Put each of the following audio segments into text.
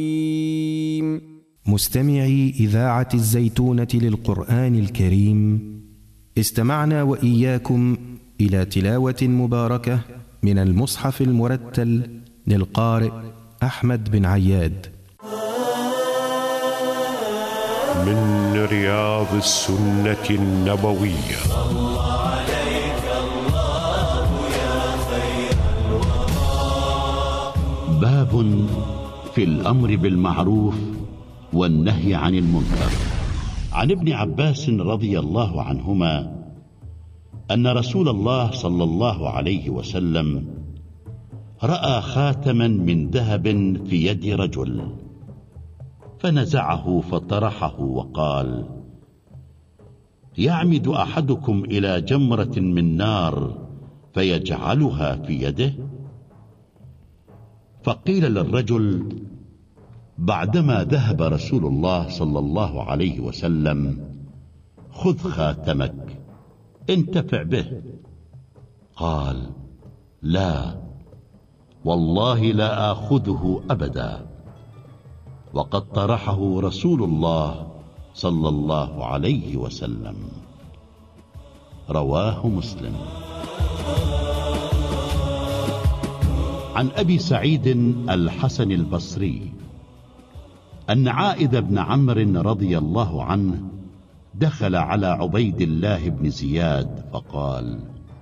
مستمعي إذاعة الزيتونة للقرآن الكريم، استمعنا وإياكم إلى تلاوة مباركة من المصحف المرتل للقارئ أحمد بن عياد من رياض السنة النبوية. صلى عليك الله يا خير الورى. باب في الأمر بالمعروف والنهي عن المنكر. عن ابن عباس رضي الله عنهما أن رسول الله صلى الله عليه وسلم رأى خاتما من ذهب في يد رجل فنزعه فطرحه وقال: يعمد أحدكم إلى جمرة من نار فيجعلها في يده؟ فقيل للرجل بعدما ذهب رسول الله صلى الله عليه وسلم: خذ خاتمك انتفع به. قال: لا والله لا آخذه أبدا، وقد طرحه رسول الله صلى الله عليه وسلم. رواه مسلم. عن أبي سعيد الحسن البصري أن عائذ بن عمرو رضي الله عنه دخل على عبيد الله بن زياد فقال: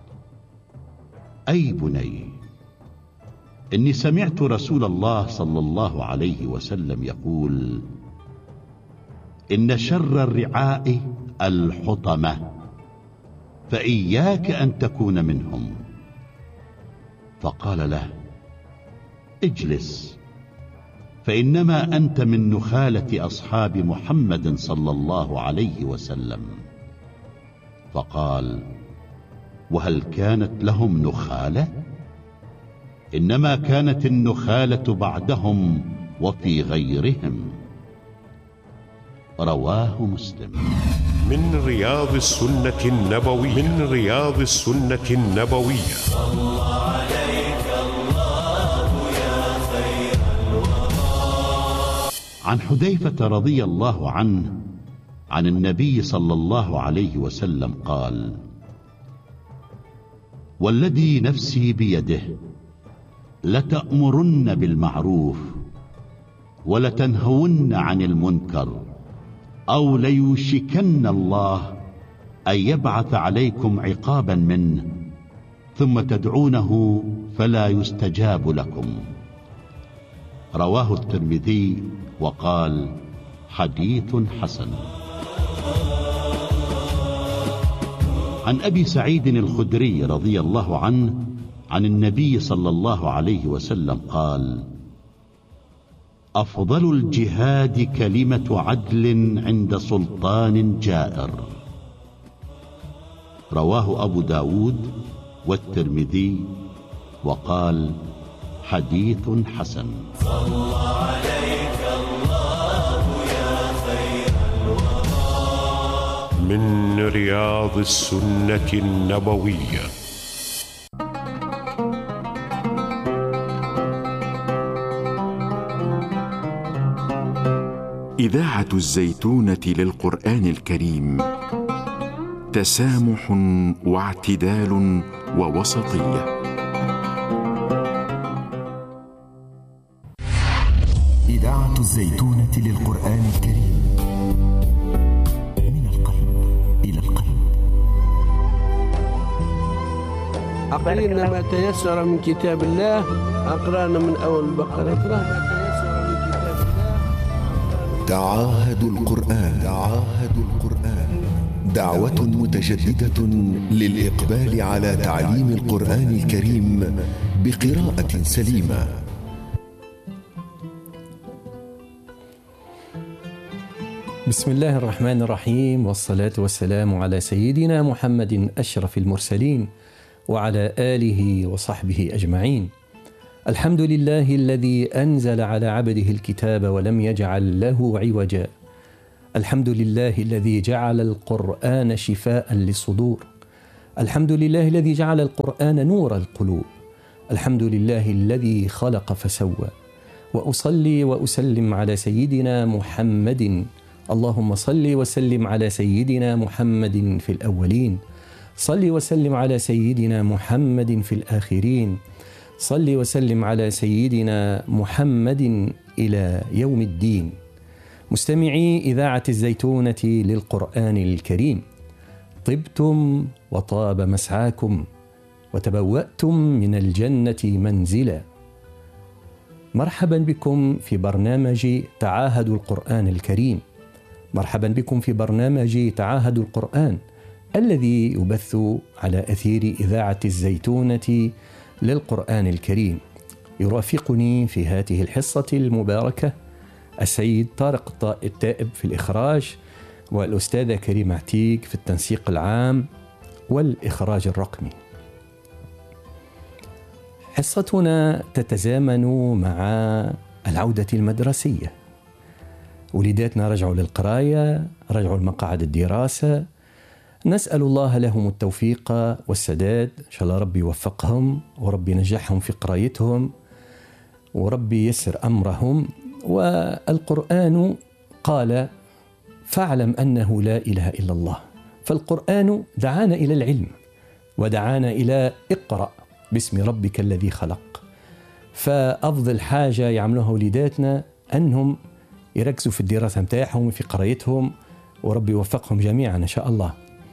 أي بني، إني سمعت رسول الله صلى الله عليه وسلم يقول: إن شر الرعاء الحطمة، فإياك أن تكون منهم. فقال له: اجلس، فإنما أنت من نخالة أصحاب محمد صلى الله عليه وسلم. فقال: وهل كانت لهم نخالة؟ إنما كانت النخالة بعدهم وفي غيرهم. رواه مسلم. من رياض السنة النبوية. من رياض السنة النبوية. صلى عليك الله يا خير الورى. عن حذيفة رضي الله عنه عن النبي صلى الله عليه وسلم قال: والذي نفسي بيده لتأمرن بالمعروف ولتنهون عن المنكر، أو ليوشكن الله أن يبعث عليكم عقابا منه ثم تدعونه فلا يستجاب لكم. رواه الترمذي وقال: حديث حسن. عن أبي سعيد الخدري رضي الله عنه عن النبي صلى الله عليه وسلم قال: أفضل الجهاد كلمة عدل عند سلطان جائر. رواه أبو داود والترمذي وقال: حديث حسن. صلى عليك الله يا خير الورى. من رياض السنة النبوية. إذاعة الزيتونة للقرآن الكريم، تسامح واعتدال ووسطية. إذاعة الزيتونة للقرآن الكريم، من القلب إلى القلب. أقرأنا ما تيسر من كتاب الله. أقرأنا من أول البقرة. تعاهدوا القرآن. تعاهدوا القرآن، دعوة متجددة للإقبال على تعليم القرآن الكريم بقراءة سليمة. بسم الله الرحمن الرحيم، والصلاة والسلام على سيدنا محمد أشرف المرسلين وعلى آله وصحبه أجمعين. الحمد لله الذي أنزل على عبده الكتاب ولم يجعل له عوجا. الحمد لله الذي جعل القرآن شفاء للصدور. الحمد لله الذي جعل القرآن نور القلوب. الحمد لله الذي خلق فسوى، وأصلي وأسلم على سيدنا محمد. اللهم صل وسلم على سيدنا محمد في الأولين، صل وسلم على سيدنا محمد في الآخرين، صل وسلم على سيدنا محمد إلى يوم الدين. مستمعي إذاعة الزيتونة للقرآن الكريم، طبتم وطاب مسعاكم وتبوأتم من الجنة منزلا. مرحبا بكم في برنامج تعاهدوا القرآن الكريم، مرحبا بكم في برنامج تعاهدوا القرآن الذي يبث على أثير إذاعة الزيتونة للقرآن الكريم. يرافقني في هذه الحصة المباركة السيد طارق التائب في الإخراج، والأستاذة كريمة عتيق في التنسيق العام والإخراج الرقمي. حصتنا تتزامن مع العودة المدرسية. وليداتنا رجعوا للقراية، رجعوا لمقاعد الدراسة. نسأل الله لهم التوفيق والسداد، إن شاء الله ربي يوفقهم وربي ينجحهم في قرايتهم وربي يسر أمرهم. والقرآن قال فاعلم أنه لا إله إلا الله، فالقرآن دعانا إلى العلم ودعانا إلى اقرأ باسم ربك الذي خلق. فأفضل حاجة يعملوها وليداتنا أنهم يركزوا في الدراسة متاعهم وفي قرايتهم، وربي يوفقهم جميعا إن شاء الله.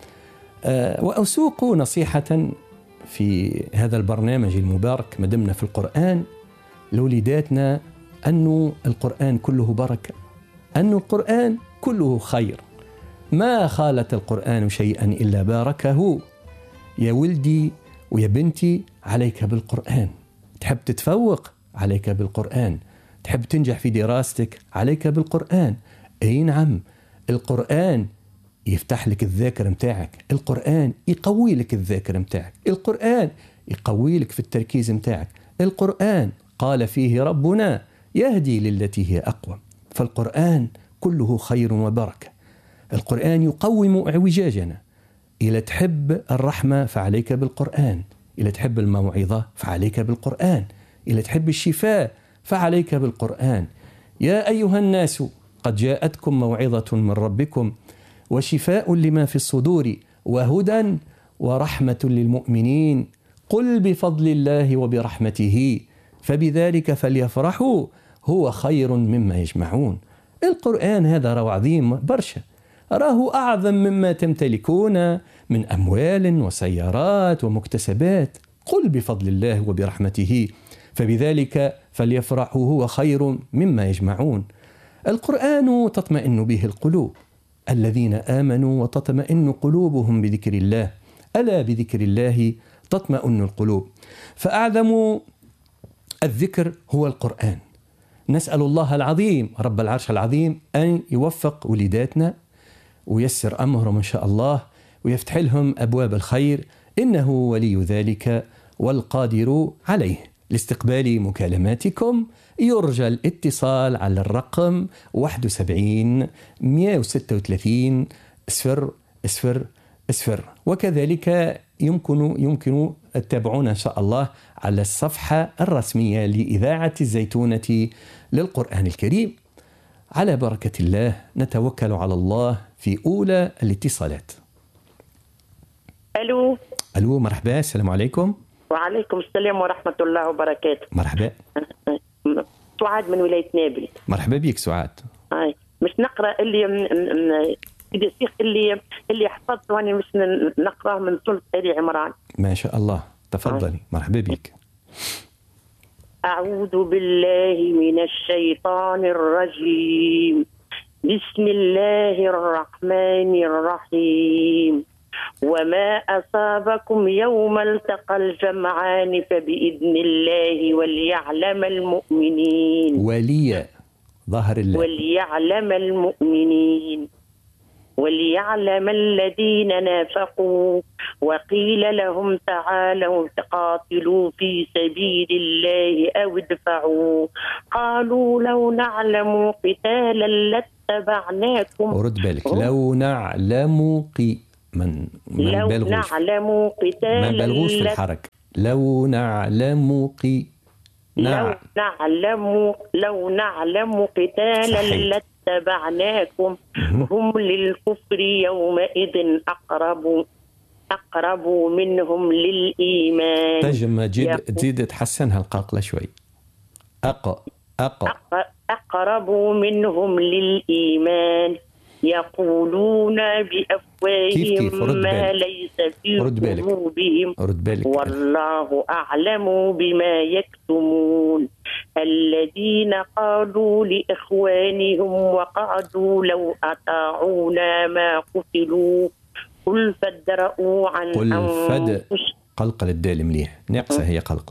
وأسوق نصيحة في هذا البرنامج المبارك مدمنا في القرآن لوليداتنا، أن القرآن كله بركة، أن القرآن كله خير، ما خالت القرآن شيئا إلا باركه. يا ولدي ويا بنتي عليك بالقرآن. تحب تتفوق عليك بالقرآن، تحب تنجح في دراستك عليك بالقرآن. أي نعم، القرآن يفتح لك الذاكرة متاعك، القرآن يقوي لك الذاكرة متاعك، القرآن يقوي لك في التركيز متاعك، القرآن قال فيه ربنا يهدي للتي هي أقوم. فالقرآن كله خير وبركة. القرآن يقوم اعوجاجنا. إذا تحب الرحمة فعليك بالقرآن، إذا تحب الموعظة فعليك بالقرآن، إذا تحب الشفاء فعليك بالقرآن. يا أيها الناس قد جاءتكم موعظة من ربكم وشفاء لما في الصدور وهدى ورحمة للمؤمنين. قل بفضل الله وبرحمته فبذلك فليفرحوا هو خير مما يجمعون. القرآن هذا راه عظيم برشا، راه أعظم مما تمتلكون من أموال وسيارات ومكتسبات. قل بفضل الله وبرحمته فبذلك فليفرحوا هو خير مما يجمعون. القرآن تطمئن به القلوب، الذين آمنوا وتطمئن قلوبهم بذكر الله، ألا بذكر الله تطمئن القلوب. فأعظم الذكر هو القرآن. نسأل الله العظيم رب العرش العظيم أن يوفق وليداتنا ويسر أمرهم إن شاء الله ويفتح لهم أبواب الخير، إنه ولي ذلك والقادر عليه. لاستقبال مكالماتكم يرجى الاتصال على الرقم 71 136 000، وكذلك يمكن تتابعونا إن شاء الله على الصفحة الرسمية لإذاعة الزيتونة للقرآن الكريم. على بركة الله نتوكل على الله في أولى الاتصالات. ألو مرحبا، السلام عليكم. وعليكم السلام ورحمة الله وبركاته. مرحبا. سعاد من ولاية نابل. مرحبا بك سعاد. مش نقرأ اللي اللي حفظت واني مش نقرأه من سورة آل عمران. ما شاء الله، تفضلي. مرحبا بك. أعوذ بالله من الشيطان الرجيم. بسم الله الرحمن الرحيم. وما أصابكم يوم التقى الجمعان فبإذن الله وليعلم المؤمنين. ظهر الله. وليعلم المؤمنين وليعلم الذين نافقوا وقيل لهم تعالوا تقاتلوا في سبيل الله أو ادفعوا قالوا لو نعلم قتالا لاتبعناكم. ورد بالك، لو نعلم ما نبالغوش في الحركة. لو نعلم لو نعلم قتالا لاتبعناكم هم للكفر يومئذ أقرب منهم للإيمان. تجمع تزيد تحسنها القاقلة شوي. أقرب منهم للإيمان يقولون بأفواههم ما ليس في قلوبهم والله أعلم بما يكتمون. الذين قالوا لإخوانهم وقعدوا لو أطاعونا ما قتلوا قل فادرءوا عن أنفسكم. قلقل الدال مليح ناقصة هي قلقل.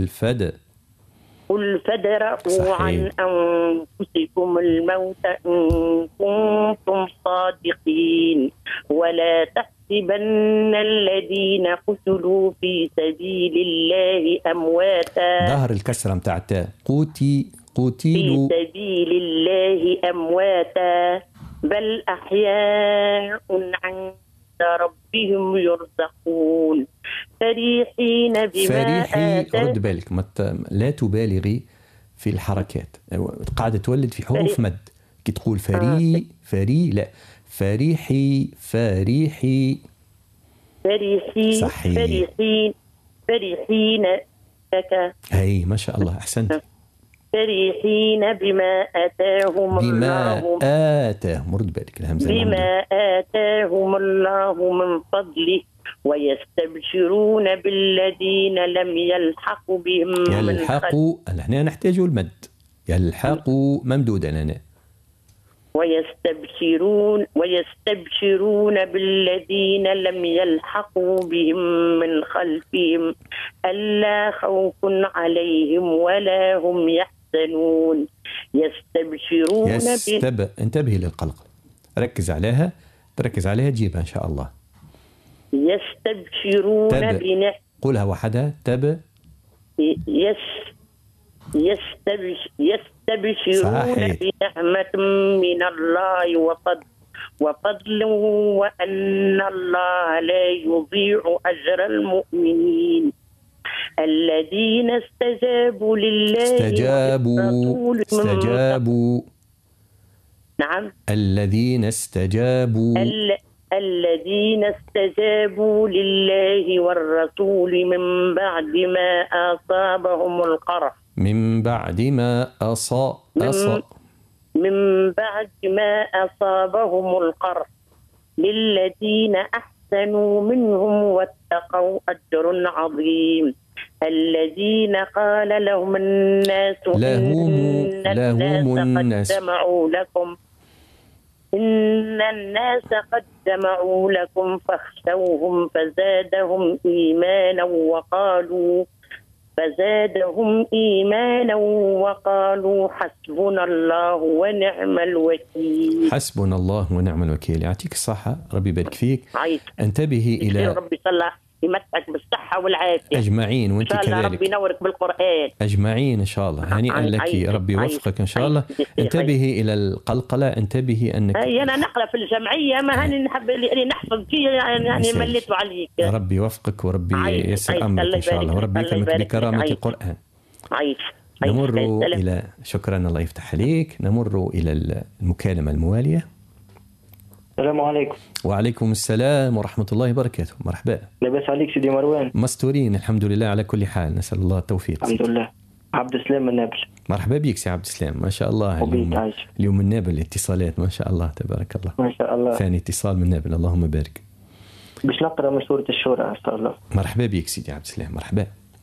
قل فادرءوا عن أنفسكم الموت إن كنتم صادقين ولا تحسبن الذين قتلوا في سبيل الله أمواتا. ظهر الكسرة متاع التاء قتلوا في سبيل الله أمواتا بل أحياء عند ربهم يرزقون فرحين بما آتاهم. رد بالك لا تبالغي في الحركات، قاعدة تولد في حروف مد. كي تقول فري لا فريحي صحيح. فرحين لك. هاي ما شاء الله أحسنت. فرحين بما آتاهم رد بالك الهمزة بما آتاهم الله من فضله ويستبشرون بالذين لم يلحقوا بهم يلحقوا هنا نحتاج المد يلحقوا ممدودا هنا ويستبشرون بالذين لم يلحقوا بهم من خلفهم ألا خوف عليهم ولا هم يحزنون. يستبشرون انتبهي للقلقل، ركز عليها تجيبها إن شاء الله. يستبشرون قولها وحدها يستبشرون بنعمة من الله وفضل وأن الله لا يضيع أجر المؤمنين. الذين استجابوا لله استجابوا نعم الذين استجابوا لله والرسول من بعد ما أصابهم القرح من بعد ما أصابهم القرح للذين أحسنوا منهم واتقوا أجر عظيم. الذين قال لهم الناس إن الناس قد جمعوا لكم فاخشوهم فزادهم إيمانا وقالوا حسبنا الله ونعم الوكيل. حسبنا الله ونعم الوكيل. يعطيك الصحة، ربي يبارك فيك. انتبهي إلى ربي صلى يمتعك بالصحة والعافية أجمعين، وأنت كذلك. ربي ينورك بالقرآن أجمعين إن شاء الله. هنيئا لك، ربي يوفقك إن شاء الله. انتبهي إلى القلقلة، انتبهي أنك أنا نقرأ في الجمعية ما هني نحب اللي نحفظ فيه يعني مليت عليك. ربي يوفقك وربي ييسر أمرك إن شاء الله، وربي يكرمك بكرامة القرآن. نمر إلى شكرا، الله يفتح عليك. نمر إلى المكالمة الموالية. السلام عليكم. وعليكم السلام ورحمة الله وبركاته. مرحبا. لاباس عليك سيدي مروان؟ مستورين الحمد لله على كل حال، نسأل الله التوفيق. الحمد لله. عبد السلام من نابل. مرحبا بك سي عبد السلام، ما شاء الله. اليوم من نابل الاتصالات ما شاء الله تبارك الله. ما شاء الله. ثاني اتصال من نابل، اللهم بارك. باش نقرأ من سورة الشورى إن شاء الله. مرحبا بك سيدي عبد السلام، مرحبا.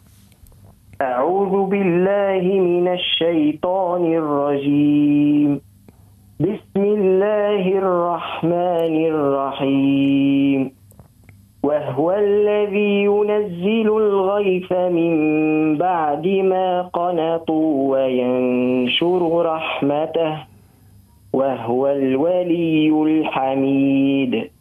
أعوذ بالله من الشيطان الرجيم. بسم الله الرحمن الرحيم. وهو الذي ينزل الغيث من بعد ما قنطوا وينشر رحمته وهو الولي الحميد.